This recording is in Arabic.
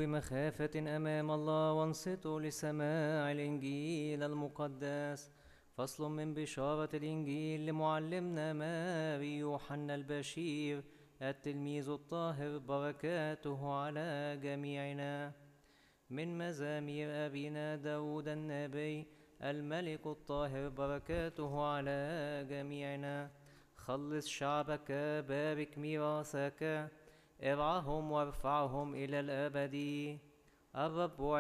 بمخافة أمام الله وانصتوا لسماع الإنجيل المقدس. فصل من بشارة الإنجيل لمعلمنا ماري يوحنا البشير التلميذ الطاهر، بركاته على جميعنا. من مزامير أبينا داود النبي الملك الطاهر، بركاته على جميعنا. خلص شعبك، بارك ميراثك، ارعهم وارفعهم إلى الأبد. الرب